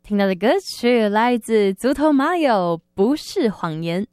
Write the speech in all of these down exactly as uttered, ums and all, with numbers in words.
听到的歌曲来自足头马友，不是谎言。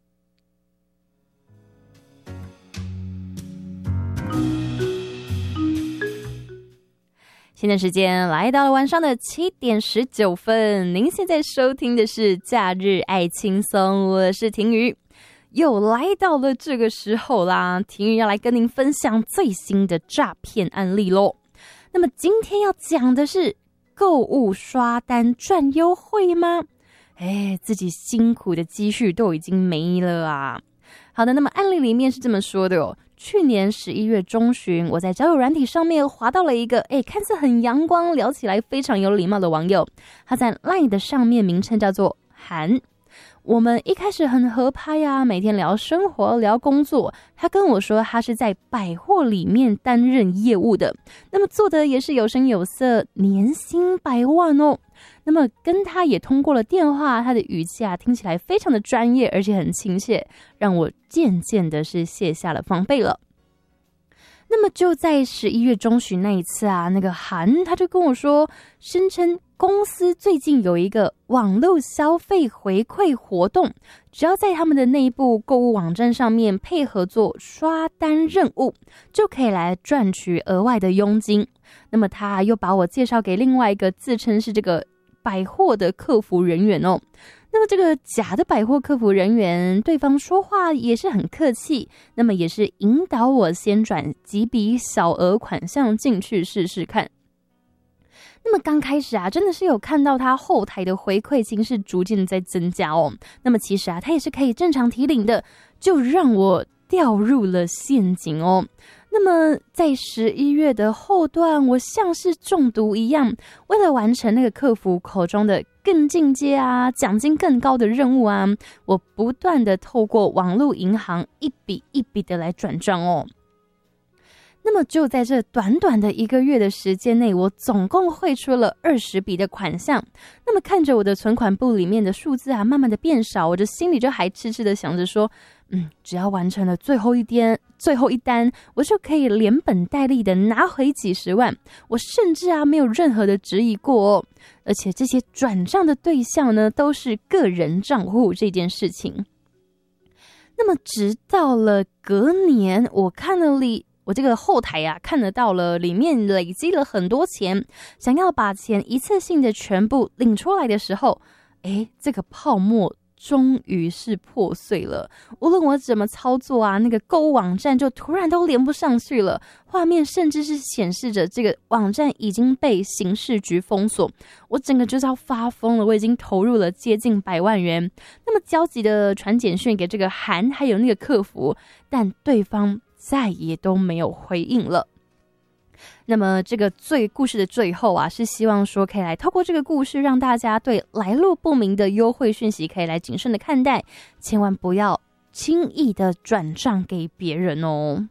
现在时间来到了晚上的七点十九分，您现在收听的是假日爱轻松，我是婷瑜，又来到了这个时候啦，婷瑜要来跟您分享最新的诈骗案例咯。那么今天要讲的是购物刷单赚优惠吗？哎，自己辛苦的积蓄都已经没了啊。好的，那么案例里面是这么说的哦。去年十一月中旬，我在交友软体上面滑到了一个哎，看似很阳光，聊起来非常有礼貌的网友。他在 LINE 的上面名称叫做韩。我们一开始很合拍呀、啊，每天聊生活聊工作。他跟我说他是在百货里面担任业务的，那么做的也是有声有色，年薪百万哦。那么跟他也通过了电话，他的语气啊听起来非常的专业，而且很亲切，让我渐渐的是卸下了防备了。那么就在十一月中旬那一次啊，那个韩他就跟我说，声称公司最近有一个网络消费回馈活动，只要在他们的内部购物网站上面配合做刷单任务，就可以来赚取额外的佣金。那么他又把我介绍给另外一个自称是这个百货的客服人员哦。那么这个假的百货客服人员，对方说话也是很客气，那么也是引导我先转几笔小额款项进去试试看。那么刚开始啊，真的是有看到他后台的回馈金是逐渐在增加哦。那么其实啊，他也是可以正常提领的，就让我掉入了陷阱哦。那么在十一月的后段，我像是中毒一样，为了完成那个客服口中的更进阶啊、奖金更高的任务啊，我不断的透过网络银行一笔一笔的来转账哦。那么就在这短短的一个月的时间内，我总共汇出了二十笔的款项。那么看着我的存款簿里面的数字啊，慢慢的变少，我就心里就还痴痴的想着说，嗯，只要完成了最后一单，最后一单，我就可以连本带利的拿回几十万。我甚至啊没有任何的质疑过哦，而且这些转账的对象呢，都是个人账户这件事情。那么直到了隔年，我看了里。我这个后台啊，看得到了，里面累积了很多钱，想要把钱一次性的全部领出来的时候，诶，这个泡沫终于是破碎了。无论我怎么操作啊，那个购物网站就突然都连不上去了，画面甚至是显示着这个网站已经被刑事局封锁。我整个就是要发疯了，我已经投入了接近百万元，那么焦急的传简讯给这个韩还有那个客服，但对方再也都没有回应了。那么这个最故事的最后啊，是希望说可以来透过这个故事，让大家对来路不明的优惠讯息可以来谨慎的看待，千万不要轻易的转账给别人哦。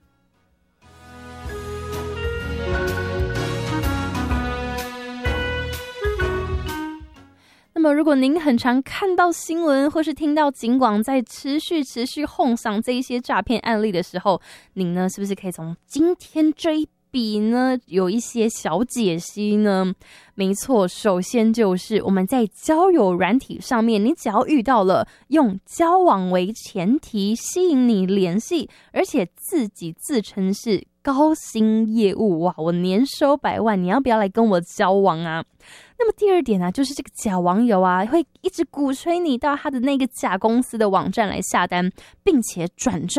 那么如果您很常看到新闻或是听到警广在持续持续哄赏这一些诈骗案例的时候，您呢是不是可以从今天这一笔呢有一些小解析呢？没错，首先就是我们在交友软体上面，你只要遇到了用交往为前提吸引你联系，而且自己自称是高薪业务，哇，我年收百万，你要不要来跟我交往啊？那么第二点呢，就是这个假网友啊，会一直鼓吹你到他的那个假公司的网站来下单，并且转账